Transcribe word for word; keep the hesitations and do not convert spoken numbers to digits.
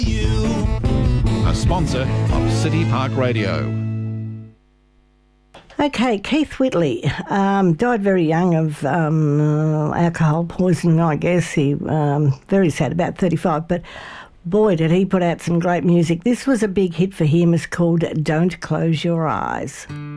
You, a sponsor of City Park Radio. Okay, Keith Whitley um, died very young of um, uh, alcohol poisoning, I guess. He um, very sad, about thirty-five, but boy, did he put out some great music. This was a big hit for him. It's called Don't Close Your Eyes.